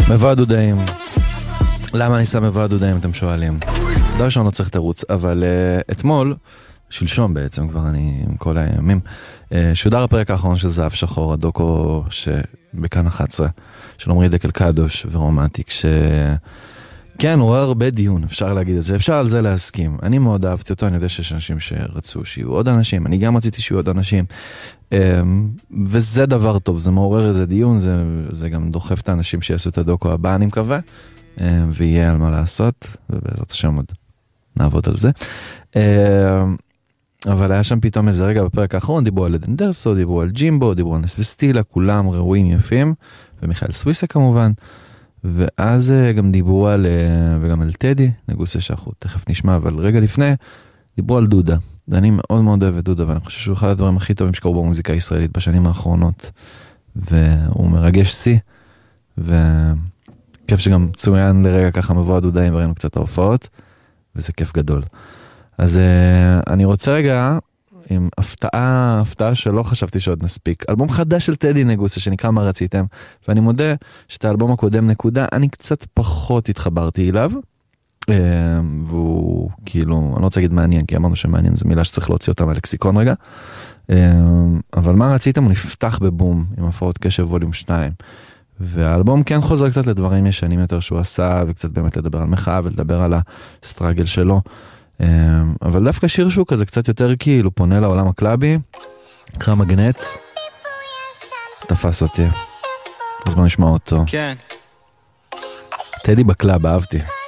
מבוא הדודאים. למה אני שם מבוא הדודאים, אתם שואלים? דבר ראשון לא צריך תירוץ, אבל אתמול, שלשום בעצם, כבר אני עם כל הימים, שודר הפרק האחרון של זהב שחור, הדוקו שבכאן 11, של עמרי דקל קדוש ורומנטיק, כן, הוא רואה הרבה דיון, אפשר להגיד את זה, אפשר על זה להסכים. אני מאוד אהבתי אותו, אני יודע שיש אנשים שרצו שיהיו עוד אנשים, אני גם רציתי שיהיו עוד אנשים, וזה דבר טוב, זה מעורר איזה דיון, זה גם דוחף את האנשים שיעשו את הדוקו הבא, אני מקווה, ויהיה על מה לעשות, ובעזרת השם עוד נעבוד על זה. אבל היה שם פתאום איזה רגע בפרק האחרון, דיברו על עדן דרסו, דיברו על ג'ימבו, דיברו על נס וסטילה, כולם ראויים יפים, ומיכאל סוויסה כמובן, ואז גם דיברו על, וגם על טדי, נגוסה שאנחנו תכף נשמע, אבל רגע לפני, דיברו על דודה. ואני מאוד מאוד אוהב את דודה, ואני חושב שהוא אחד הדברים הכי טובים שקרו במוזיקה הישראלית בשנים האחרונות, והוא מרגש סי, וכיף שגם צוין לרגע ככה מבוא הדודאים, וראינו קצת ההופעות, וזה כיף גדול. אז אני רוצה רגע, עם הפתעה שלא חשבתי שעוד נספיק, אלבום חדש של טדי נגוסה שנקרא מה רציתם, ואני מודה שאת האלבום הקודם נקודה, אני קצת פחות התחברתי אליו, והוא כאילו, אני לא רוצה להגיד מעניין, כי אמרנו שמעניין זו מילה שצריך להוציא אותה מהלקסיקון רגע, אבל מה רציתם הוא נפתח בבום עם הפרעות קשב ווליום 2, והאלבום כן חוזר קצת לדברים ישנים יותר שהוא עשה, וקצת באמת לדבר על מחאה ולדבר על הסטרגל שלו, אבל דווקא שיר שהוא כזה קצת יותר כאילו פונה לעולם הקלאבי, קרא מגנט, תפס אותי, אז בוא נשמע אותו. כן. טדי בקלאב, אהבתי.